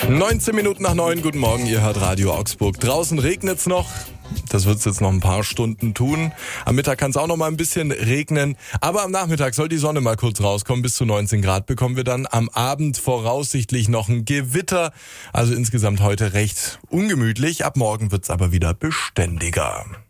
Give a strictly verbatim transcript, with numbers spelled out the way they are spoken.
neunzehn Minuten nach neun, guten Morgen, ihr hört Radio Augsburg. Draußen regnet's noch. Das wird es jetzt noch ein paar Stunden tun. Am Mittag kann es auch noch mal ein bisschen regnen. Aber am Nachmittag soll die Sonne mal kurz rauskommen. Bis zu neunzehn Grad bekommen wir dann. Am Abend voraussichtlich noch ein Gewitter. Also insgesamt heute recht ungemütlich. Ab morgen wird es aber wieder beständiger.